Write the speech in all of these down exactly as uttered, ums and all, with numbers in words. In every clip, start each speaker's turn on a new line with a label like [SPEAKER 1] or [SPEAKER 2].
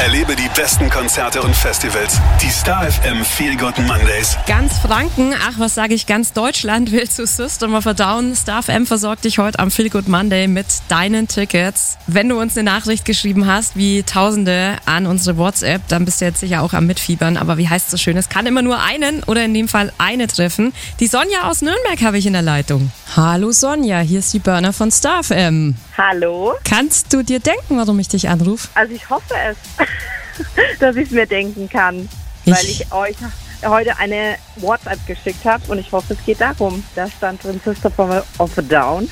[SPEAKER 1] Erlebe die besten Konzerte und Festivals. Die Star F M Feel Good Mondays.
[SPEAKER 2] Ganz Franken, ach was sage ich, ganz Deutschland will zu System of a Down. Star F M versorgt dich heute am Feel Good Monday mit deinen Tickets. Wenn du uns eine Nachricht geschrieben hast, wie Tausende an unsere WhatsApp, dann bist du jetzt sicher auch am Mitfiebern. Aber wie heißt es so schön, es kann immer nur einen oder in dem Fall eine treffen. Die Sonja aus Nürnberg habe ich in der Leitung. Hallo Sonja, hier ist die Burner von Star F M.
[SPEAKER 3] Hallo.
[SPEAKER 2] Kannst du dir denken, warum ich dich anrufe?
[SPEAKER 3] Also ich hoffe es, dass ich es mir denken kann,
[SPEAKER 2] Ich-
[SPEAKER 3] weil ich euch heute eine WhatsApp geschickt habe und ich hoffe, es geht darum. Da stand drin Sister of a Down.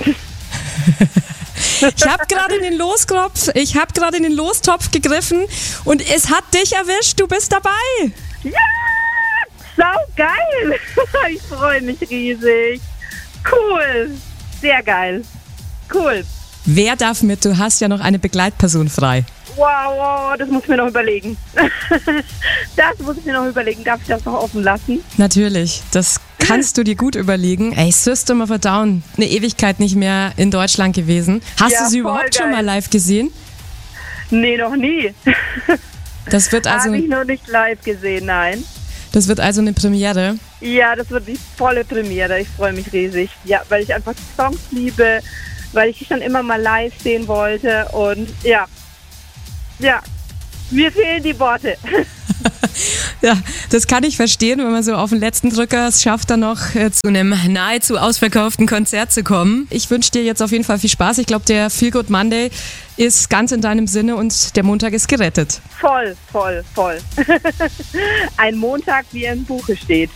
[SPEAKER 2] Ich habe gerade in den Loskopf, ich habe gerade in den Lostopf gegriffen und es hat dich erwischt, du bist dabei.
[SPEAKER 3] Ja, sau geil. Ich freue mich riesig. Cool, sehr geil. Cool.
[SPEAKER 2] Wer darf mit? Du hast ja noch eine Begleitperson frei.
[SPEAKER 3] Wow, wow, das muss ich mir noch überlegen. Das muss ich mir noch überlegen. Darf ich das noch offen lassen?
[SPEAKER 2] Natürlich, das kannst du dir gut überlegen. Ey, System of a Down, eine Ewigkeit nicht mehr in Deutschland gewesen. Hast
[SPEAKER 3] Ja,
[SPEAKER 2] du sie
[SPEAKER 3] voll
[SPEAKER 2] überhaupt schon
[SPEAKER 3] geil.
[SPEAKER 2] mal live gesehen?
[SPEAKER 3] Nee, noch nie.
[SPEAKER 2] Das wird also,
[SPEAKER 3] Habe ich noch nicht live gesehen, nein.
[SPEAKER 2] das wird also eine Premiere.
[SPEAKER 3] Ja, das wird die volle Premiere. Ich freue mich riesig. Ja, weil ich einfach die Songs liebe, weil ich die schon immer mal live sehen wollte und ja, ja, mir fehlen die Worte.
[SPEAKER 2] Ja, das kann ich verstehen, wenn man so auf den letzten Drücker es schafft, dann noch äh, zu einem nahezu ausverkauften Konzert zu kommen. Ich wünsche dir jetzt auf jeden Fall viel Spaß. Ich glaube, der Feel Good Monday ist ganz in deinem Sinne und der Montag ist gerettet.
[SPEAKER 3] Voll, voll, voll. Ein Montag, wie er im Buche steht.